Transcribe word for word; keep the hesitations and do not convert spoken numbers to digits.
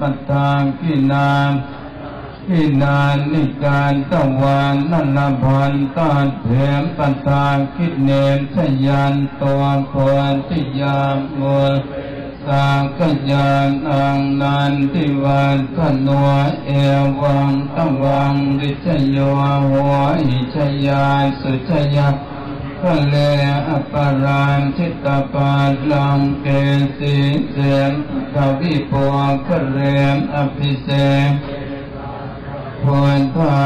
ปัตตากินามกินานิการตะวันนันลพันตาเถมปัตตาคิเนมชยันตัวโพธิยามมุสากยานอังนันติวันขโนเอวังตวังดิชโยหัวหิชยาสุชยาคะเลอปารานชิตาปาลังเกสีเสนทวิปวคะเรมอภิเษกพร